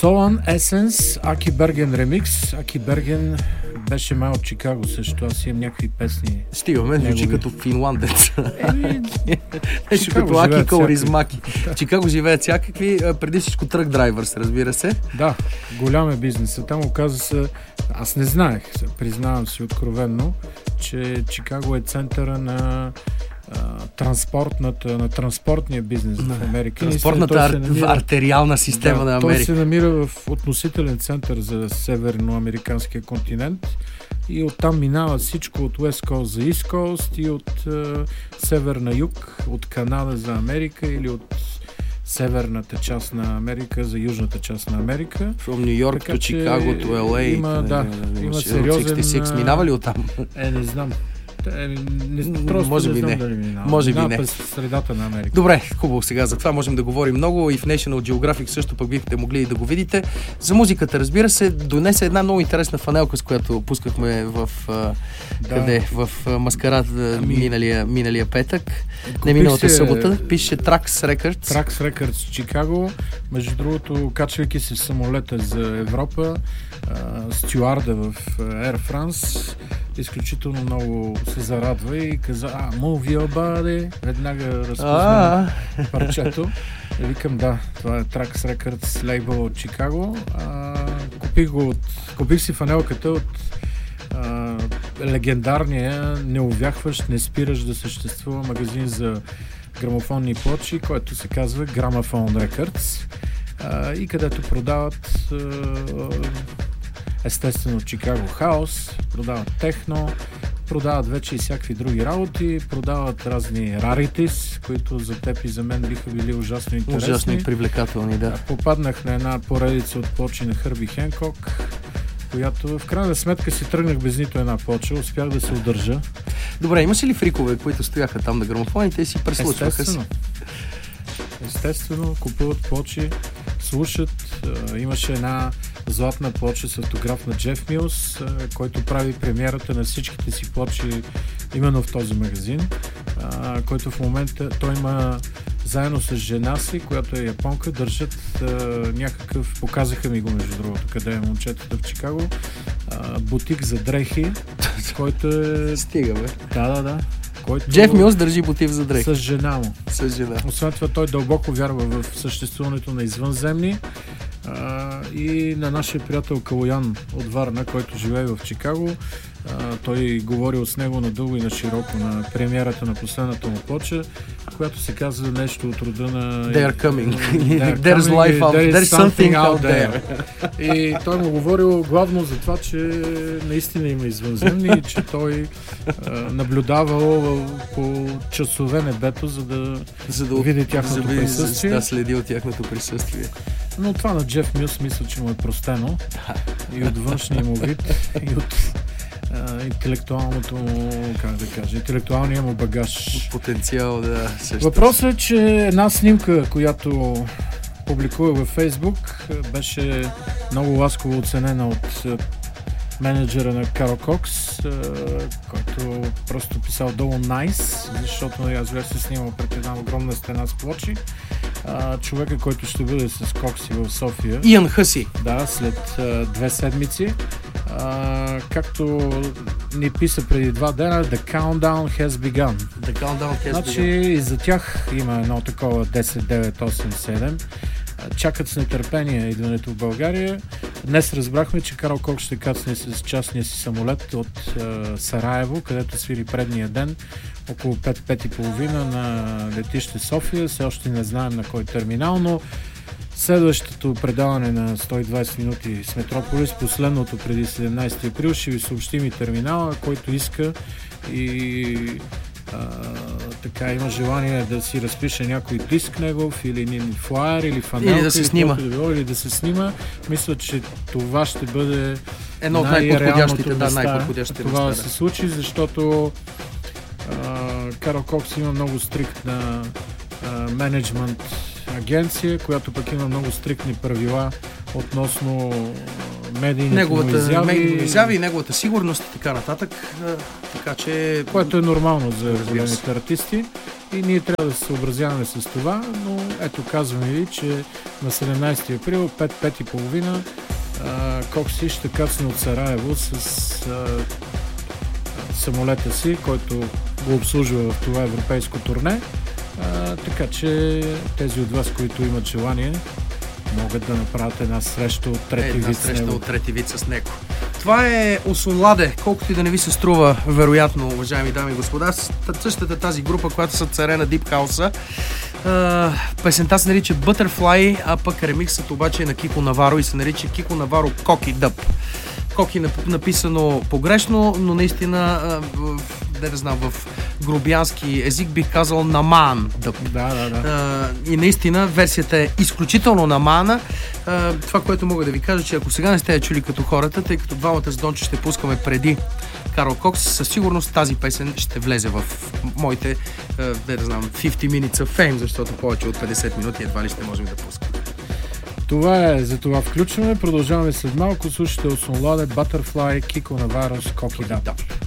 Solan Essence, Аки Берген ремикс. Аки Берген беше май от Чикаго също. Аз имам някакви песни. Стигаме, звучи като финландец. Нещо Чикаго като Аки живеят Кауризмаки. В Чикаго живеят всякакви, преди всичко трък драйвърс, разбира се. Да, голям е бизнесът. Там оказа се, аз не знаех, признавам си откровенно, че Чикаго е центъра на транспортния бизнес в Америка. Транспортната артериална система на Америка. Той се намира в относителен център за северноамериканския континент и оттам минава всичко от West Coast за East Coast и от север на юг, от Канада за Америка или от северната част на Америка за южната част на Америка. From New York to Chicago to LA. Има сериозен... 66 минава ли оттам? Не знам. Може би не. Може би не. През средата на Америка. Добре, хубаво сега. За това можем да говорим много и в National Geographic също пък бихте могли и да го видите. За музиката, разбира се, донесе една много интересна фанелка, с която пускахме в в Маскарад миналия петък. Не миналата събота. Пише Trax Records. Trax Records Чикаго. Между другото, качвайки се в самолета за Европа, стюарда в Air France изключително много се зарадва и каза, move your body. Веднага разпозна парчето. И викам, да, това е Trax Records лейбъл от Чикаго. Купих си фанелката от легендарния, неувяхващ, не спираш да съществува магазин за грамофонни плочи, който се казва Gramophone Records и където продават естествено Чикаго Хаус, продават техно, продават вече и всякакви други работи, продават разни раритис, които за теб и за мен биха били ужасно интересни. Ужасно и привлекателни, да. Попаднах на една поредица от плочи на Хърби Хенкок, която в крайна сметка си тръгнах без нито една плоча, успях да се удържа. Добре, имаш ли фрикове, които стояха там на грамофоните и си преслушваха? Естествено, купуват плочи, слушат. Имаше една златна плоча с автограф на Джеф Милс, който прави премиерата на всичките си плочи именно в този магазин, който в момента той има заедно с жена си, която е японка, държат някакъв, показаха ми го между другото, къде е момчетата в Чикаго, бутик за дрехи, който е... Стига, бе. Да. Джеф Милс държи бутик за дрехи. С жена му. С жена. Освен това, той дълбоко вярва в съществуването на извънземни и на нашия приятел Калоян от Варна, който живее в Чикаго. Той говорил с него надълго и на широко на премиерата на последната му плоча, която се казва нещо от рода на... They're coming. There's life out. There's something out there. И той му говорил главно за това, че наистина има извънземни и че той наблюдавал по часове небето, за да види тяхното присъствие. Да следи от тяхното присъствие. Но това на Джеф Милс мисля, че му е простено и от външния му вид, и от интелектуалното му, интелектуалния му багаж. Потенциал, да. Въпросът е, че една снимка, която публикувах във Фейсбук, беше много ласково оценена от менеджера на Карл Кокс, който просто писал долу nice, защото аз бях се снимал пред една огромна стена с плочи. Човека, който ще бъде с Кокси в София. Иан Хъси. Да, след 2 седмици. Както ни писа преди 2 дена, The Countdown has begun. Значи и за тях има едно такова 10-9-8-7. Чакат с нетърпение идването в България. Днес разбрахме, че Карл Кокс ще кацне с частния си самолет от Сараево, където свири предния ден, около 5-5:30 на летище София. Все още не знаем на кой терминал, но следващото предаване на 120 минути с Метрополис, последното преди 17 април, ще ви съобщим и терминала, който иска и така има желание да си разпише някой диск негов или флаер или фанелка, или да се снима. Или да се снима. Мисля, че това ще бъде едно от най-подходящите това да се случи, защото Карл Кокс има много стриктна менеджмент агенция, която пък има много стриктни правила относно медийните му изяви и неговата сигурност и така нататък. Така че... Което е нормално за големите артисти. и ние трябва да се съобразяваме с това, но ето казваме ви, че на 17 април 5:30 Кокси ще кацне от Сараево с самолета си, който го обслужва в това европейско турне. Така че тези от вас, които имат желание, могат да направят една среща от трети вид с него. Това е Осунладе, колкото и да не ви се струва, вероятно, уважаеми дами и господа. Същата тази група, която са царе на Deep House-а. Песента се нарича Butterfly, а пък ремиксът обаче е на Кико Наваро и се нарича Кико Наваро Коки Дъб. Коки написано погрешно, но наистина, в грубиянски език бих казал наман дъб. Да. И наистина версията е изключително намана. Това, което мога да ви кажа, че ако сега не сте я чули като хората, тъй като двамата с Дончо ще пускаме преди Карл Кокс, със сигурност тази песен ще влезе в моите 50 minutes of fame, защото повече от 50 минути едва ли ще можем да пускаме. Това е, за това включваме. Продължаваме след малко. Слушайте Осунладе, Butterfly, Кико Наваро с Коки Дъб.